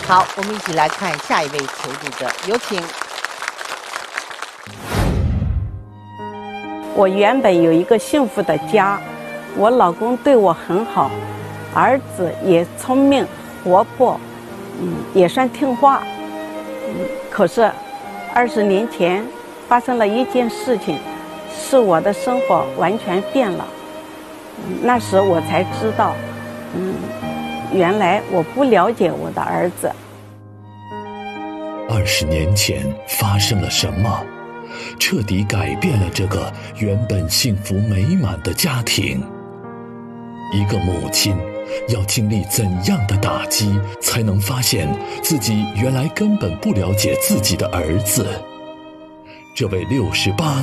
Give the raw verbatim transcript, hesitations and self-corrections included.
好，我们一起来看下一位求助者，有请。 我原本有一个幸福的家，我老公对我很好，儿子也聪明活泼，嗯，也算听话。嗯，可是二十年前发生了一件事情，使我的生活完全变了。嗯，那时我才知道，嗯，原来我不了解我的儿子。 二十年前发生了什么？彻底改变了这个原本幸福美满的家庭。一个母亲要经历怎样的打击，才能发现自己原来根本不了解自己的儿子？这位六十八